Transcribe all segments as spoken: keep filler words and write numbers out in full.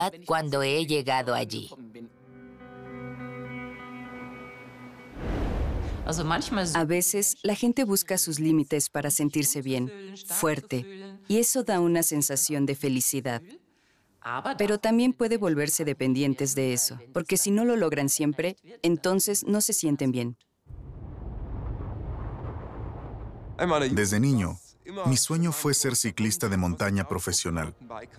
cuando he llegado allí. A veces, la gente busca sus límites para sentirse bien, fuerte, y eso da una sensación de felicidad. Pero también puede volverse dependientes de eso, porque si no lo logran siempre, entonces no se sienten bien. Desde niño, mi sueño fue ser ciclista de montaña profesional.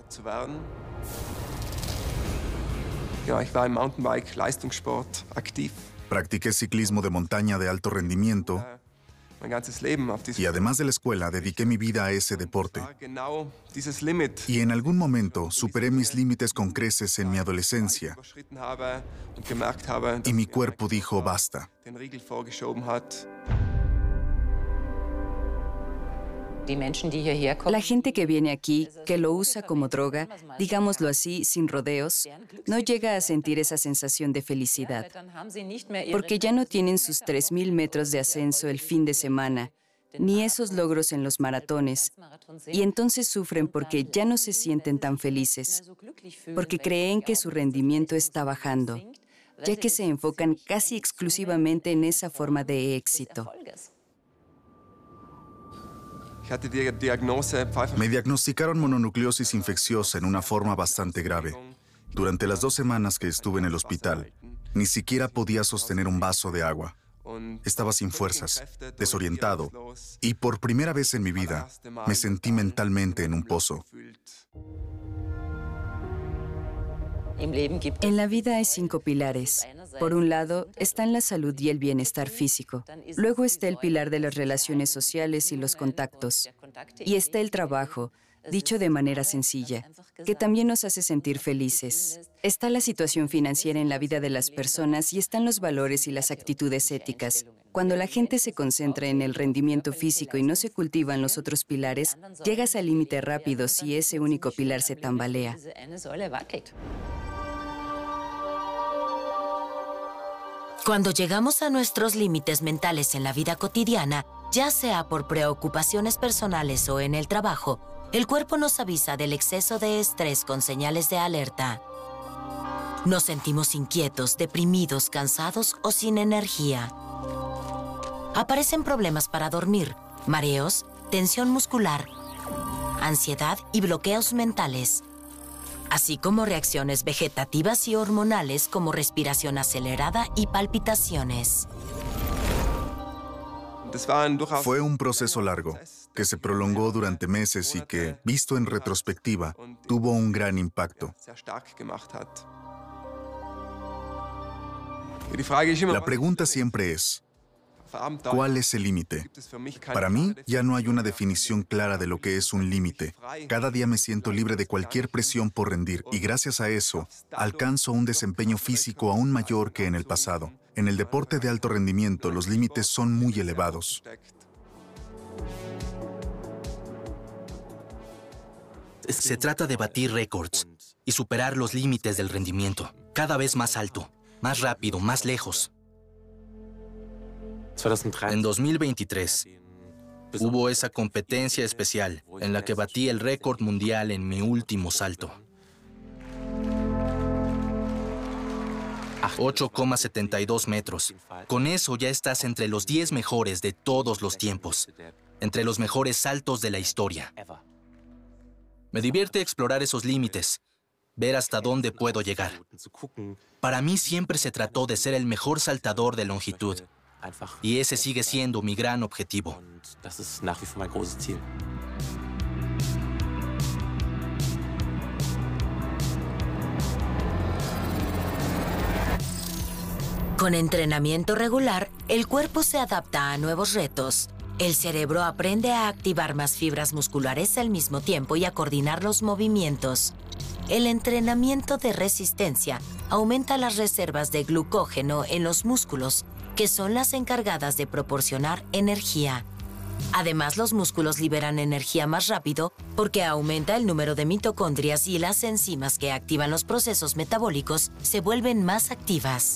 Practiqué ciclismo de montaña de alto rendimiento y además de la escuela, dediqué mi vida a ese deporte. Y en algún momento superé mis límites con creces en mi adolescencia y mi cuerpo dijo basta. La gente que viene aquí, que lo usa como droga, digámoslo así, sin rodeos, no llega a sentir esa sensación de felicidad, porque ya no tienen sus tres mil metros de ascenso el fin de semana, ni esos logros en los maratones, y entonces sufren porque ya no se sienten tan felices, porque creen que su rendimiento está bajando, ya que se enfocan casi exclusivamente en esa forma de éxito. Me diagnosticaron mononucleosis infecciosa en una forma bastante grave. Durante las dos semanas que estuve en el hospital, ni siquiera podía sostener un vaso de agua. Estaba sin fuerzas, desorientado, y por primera vez en mi vida me sentí mentalmente en un pozo. En la vida hay cinco pilares. Por un lado, están la salud y el bienestar físico. Luego está el pilar de las relaciones sociales y los contactos. Y está el trabajo, dicho de manera sencilla, que también nos hace sentir felices. Está la situación financiera en la vida de las personas y están los valores y las actitudes éticas. Cuando la gente se concentra en el rendimiento físico y no se cultivan los otros pilares, llegas al límite rápido si ese único pilar se tambalea. Cuando llegamos a nuestros límites mentales en la vida cotidiana, ya sea por preocupaciones personales o en el trabajo, el cuerpo nos avisa del exceso de estrés con señales de alerta. Nos sentimos inquietos, deprimidos, cansados o sin energía. Aparecen problemas para dormir, mareos, tensión muscular, ansiedad y bloqueos mentales, así como reacciones vegetativas y hormonales como respiración acelerada y palpitaciones. Fue un proceso largo, que se prolongó durante meses y que, visto en retrospectiva, tuvo un gran impacto. La pregunta siempre es, ¿cuál es el límite? Para mí, ya no hay una definición clara de lo que es un límite. Cada día me siento libre de cualquier presión por rendir y gracias a eso, alcanzo un desempeño físico aún mayor que en el pasado. En el deporte de alto rendimiento, los límites son muy elevados. Se trata de batir récords y superar los límites del rendimiento, cada vez más alto, más rápido, más lejos. En dos mil veintitrés, hubo esa competencia especial en la que batí el récord mundial en mi último salto. ocho coma setenta y dos metros. Con eso ya estás entre los diez mejores de todos los tiempos, entre los mejores saltos de la historia. Me divierte explorar esos límites, ver hasta dónde puedo llegar. Para mí siempre se trató de ser el mejor saltador de longitud. Y ese sigue siendo mi gran objetivo. Con entrenamiento regular, el cuerpo se adapta a nuevos retos. El cerebro aprende a activar más fibras musculares al mismo tiempo y a coordinar los movimientos. El entrenamiento de resistencia aumenta las reservas de glucógeno en los músculos, que son las encargadas de proporcionar energía. Además, los músculos liberan energía más rápido porque aumenta el número de mitocondrias y las enzimas que activan los procesos metabólicos se vuelven más activas.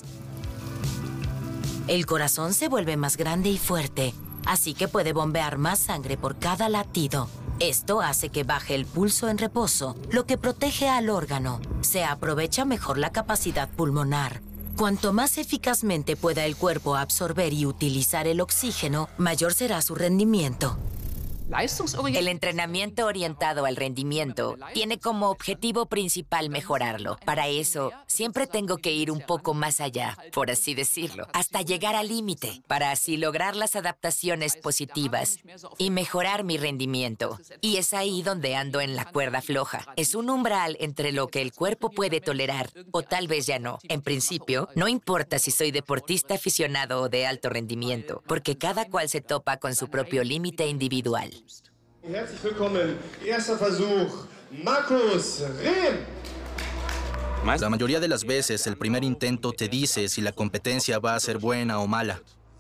El corazón se vuelve más grande y fuerte, así que puede bombear más sangre por cada latido. Esto hace que baje el pulso en reposo, lo que protege al órgano. Se aprovecha mejor la capacidad pulmonar. Cuanto más eficazmente pueda el cuerpo absorber y utilizar el oxígeno, mayor será su rendimiento. El entrenamiento orientado al rendimiento tiene como objetivo principal mejorarlo. Para eso, siempre tengo que ir un poco más allá, por así decirlo, hasta llegar al límite, para así lograr las adaptaciones positivas y mejorar mi rendimiento. Y es ahí donde ando en la cuerda floja. Es un umbral entre lo que el cuerpo puede tolerar, o tal vez ya no. En principio, no importa si soy deportista aficionado o de alto rendimiento, porque cada cual se topa con su propio límite individual. Herzlich willkommen. Erster Versuch, Markus Rehm. La mayoría de las veces, el primer intento te dice si la competencia va a ser buena o mala.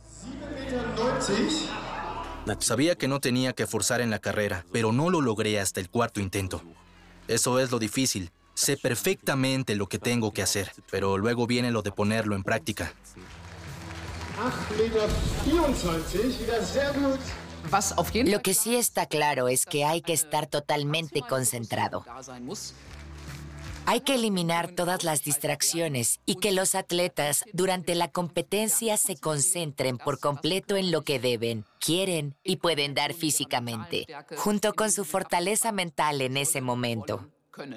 Sabía que no tenía que forzar en la carrera, pero no lo logré hasta el cuarto intento. Eso es lo difícil. Sé perfectamente lo que tengo que hacer, pero luego viene lo de ponerlo en práctica. acht Meter vierundzwanzig, wieder sehr gut. Lo que sí está claro es que hay que estar totalmente concentrado. Hay que eliminar todas las distracciones y que los atletas durante la competencia se concentren por completo en lo que deben, quieren y pueden dar físicamente, junto con su fortaleza mental en ese momento.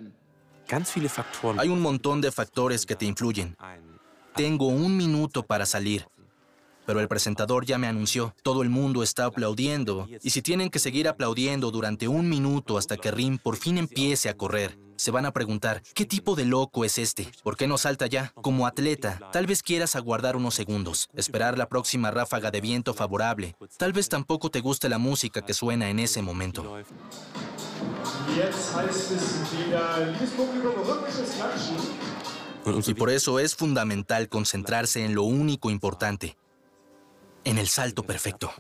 Hay un montón de factores que te influyen. Tengo un minuto para salir. Pero el presentador ya me anunció, todo el mundo está aplaudiendo, y si tienen que seguir aplaudiendo durante un minuto hasta que Rehm por fin empiece a correr, se van a preguntar, ¿qué tipo de loco es este? ¿Por qué no salta ya? Como atleta, tal vez quieras aguardar unos segundos, esperar la próxima ráfaga de viento favorable. Tal vez tampoco te guste la música que suena en ese momento. Y por eso es fundamental concentrarse en lo único importante. En el salto perfecto.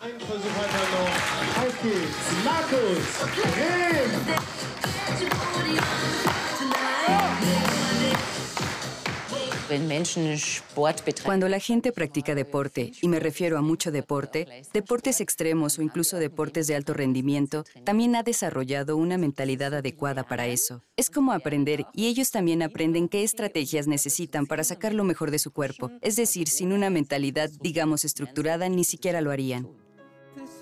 Cuando la gente practica deporte, y me refiero a mucho deporte, deportes extremos o incluso deportes de alto rendimiento, también ha desarrollado una mentalidad adecuada para eso. Es como aprender, y ellos también aprenden qué estrategias necesitan para sacar lo mejor de su cuerpo. Es decir, sin una mentalidad, digamos, estructurada, ni siquiera lo harían.